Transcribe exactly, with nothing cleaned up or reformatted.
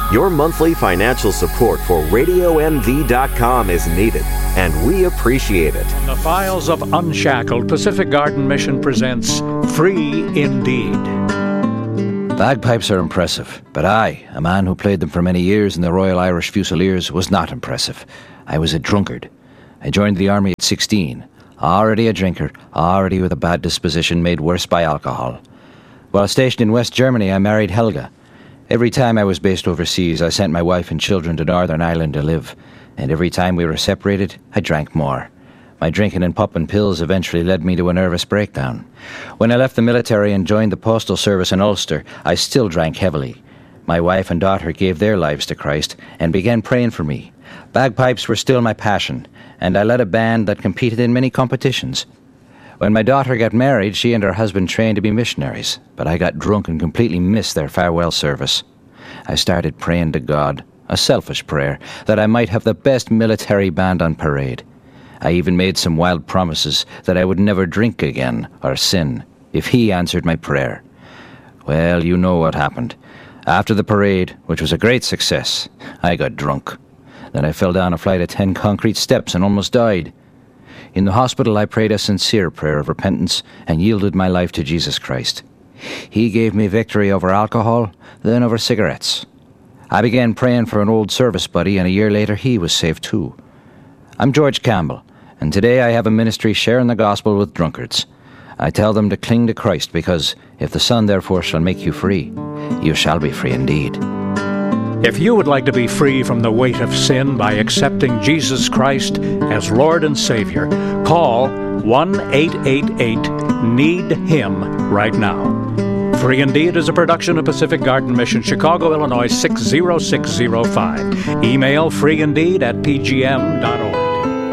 Your monthly financial support for radio m v dot com is needed, and we appreciate it. From the files of Unshackled, Pacific Garden Mission presents Free Indeed. Bagpipes are impressive, but I, a man who played them for many years in the Royal Irish Fusiliers, was not impressive. I was a drunkard. I joined the army at sixteen, already a drinker, already with a bad disposition made worse by alcohol. While stationed in West Germany, I married Helga. Every time I was based overseas, I sent my wife and children to Northern Ireland to live, and every time we were separated, I drank more. My drinking and popping pills eventually led me to a nervous breakdown. When I left the military and joined the postal service in Ulster, I still drank heavily. My wife and daughter gave their lives to Christ and began praying for me. Bagpipes were still my passion, and I led a band that competed in many competitions. When my daughter got married, she and her husband trained to be missionaries, but I got drunk and completely missed their farewell service. I started praying to God, a selfish prayer, that I might have the best military band on parade. I even made some wild promises that I would never drink again or sin if he answered my prayer. Well, you know what happened. After the parade, which was a great success, I got drunk. Then I fell down a flight of ten concrete steps and almost died. In the hospital, I prayed a sincere prayer of repentance and yielded my life to Jesus Christ. He gave me victory over alcohol, then over cigarettes. I began praying for an old service buddy, and a year later he was saved too. I'm George Campbell, and today I have a ministry sharing the gospel with drunkards. I tell them to cling to Christ, because if the Son therefore shall make you free, you shall be free indeed. If you would like to be free from the weight of sin by accepting Jesus Christ as Lord and Savior, call one eight eight eight need him right now. Free Indeed is a production of Pacific Garden Mission, Chicago, Illinois six zero six zero five. Email freeindeed at p g m dot org.